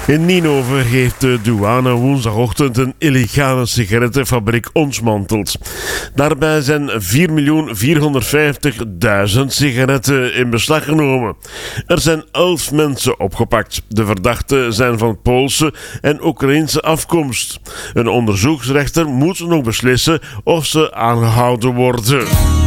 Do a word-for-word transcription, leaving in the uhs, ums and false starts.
In Nienhoven heeft de douane woensdagochtend een illegale sigarettenfabriek ontmanteld. Daarbij zijn vier miljoen vierhonderdvijftigduizend sigaretten in beslag genomen. Er zijn elf mensen opgepakt. De verdachten zijn van Poolse en Oekraïnse afkomst. Een onderzoeksrechter moet nog beslissen of ze aangehouden worden.